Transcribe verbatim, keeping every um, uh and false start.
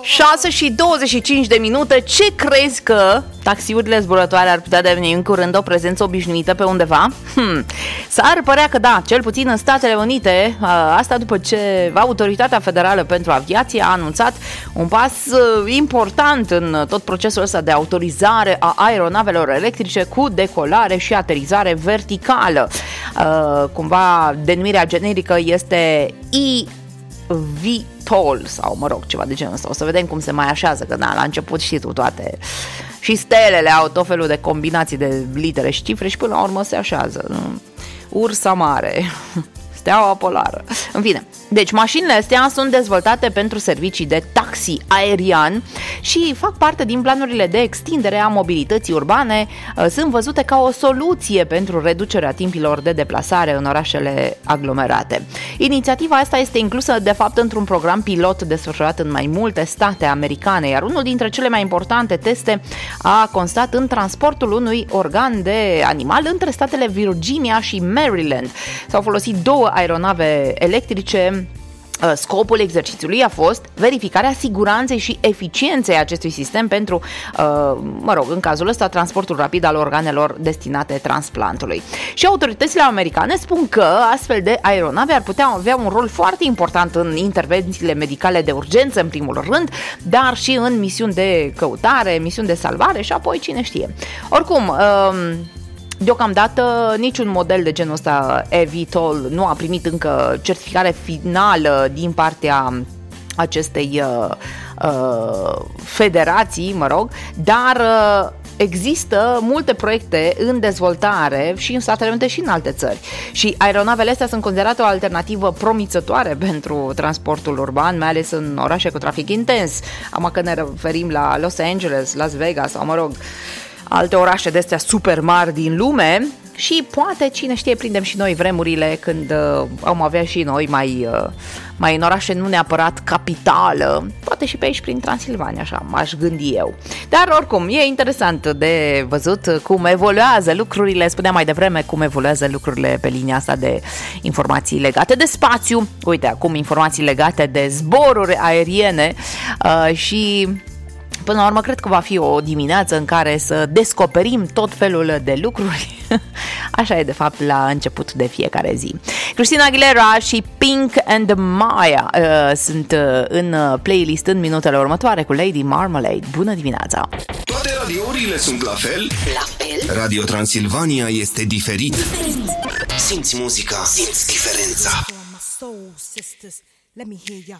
șase și douăzeci și cinci de minute. Ce crezi că taxiurile zburătoare ar putea deveni în curând o prezență obișnuită pe undeva? Hmm. S-ar părea că da, cel puțin în Statele Unite, asta după ce Autoritatea Federală pentru Aviație a anunțat un pas important în tot procesul ăsta de autorizare a aeronavelor electrice cu decolare și aterizare verticală. Cumva denumirea generică este E V TOL sau mă rog, ceva de genul ăsta. O să vedem cum se mai așează, că na, la început știi tu toate și stelele au tot felul de combinații de litere și cifre și până la urmă se așează. Ursa mare, steaua polară. În fine, deci mașinile astea sunt dezvoltate pentru servicii de taxi aerian și fac parte din planurile de extindere a mobilității urbane. Sunt văzute ca o soluție pentru reducerea timpilor de deplasare în orașele aglomerate. Inițiativa asta este inclusă de fapt într-un program pilot desfășurat în mai multe state americane, iar unul dintre cele mai importante teste a constat în transportul unui organ de animal între statele Virginia și Maryland. S-au folosit două aeronave electrice. Scopul exercițiului a fost verificarea siguranței și eficienței acestui sistem pentru, mă rog, în cazul ăsta, transportul rapid al organelor destinate transplantului. Și autoritățile americane spun că astfel de aeronave ar putea avea un rol foarte important în intervențiile medicale de urgență, în primul rând, dar și în misiuni de căutare, misiuni de salvare și apoi cine știe. Oricum, deocamdată niciun model de genul ăsta E V TOL nu a primit încă certificare finală din partea acestei uh, uh, federații, mă rog, dar uh, există multe proiecte în dezvoltare și în Statele Unite și în alte țări. Și aeronavele astea sunt considerate o alternativă promițătoare pentru transportul urban, mai ales în orașe cu trafic intens. Am că ne referim la Los Angeles, Las Vegas sau, mă rog, alte orașe de astea super mari din lume și poate, cine știe, prindem și noi vremurile când uh, am avea și noi mai, uh, mai în orașe nu neapărat capitală, poate și pe aici prin Transilvania, așa m-aș gândi eu. Dar oricum, e interesant de văzut cum evoluează lucrurile, spuneam mai devreme cum evoluează lucrurile pe linia asta de informații legate de spațiu, uite acum informații legate de zboruri aeriene uh, și... Până la urmă, cred că va fi o dimineață în care să descoperim tot felul de lucruri. Așa e, de fapt, la început de fiecare zi. Christina Aguilera și Pink and Maya uh, sunt uh, în playlist în minutele următoare cu Lady Marmalade. Bună dimineața! Toate radiourile sunt la fel? La fel? Radio Transilvania este diferit. Simți muzica, simți diferența. Let me hear your